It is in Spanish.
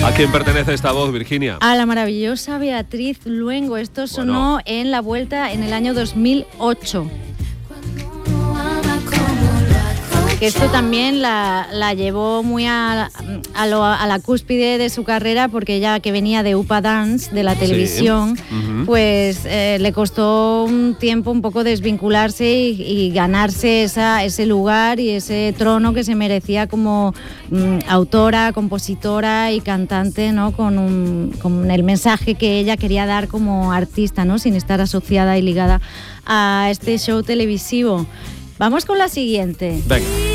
¿A quién pertenece esta voz, Virginia? A la maravillosa Beatriz Luengo. Esto sonó en La Vuelta en el año 2008. Que esto también la llevó muy a la cúspide de su carrera, porque ella, que venía de Upa Dance, de la televisión, pues le costó un tiempo un poco desvincularse y ganarse ese lugar y ese trono que se merecía como autora, compositora y cantante, ¿no? Con el mensaje que ella quería dar como artista, ¿no? Sin estar asociada y ligada a este show televisivo. Vamos con la siguiente. Venga.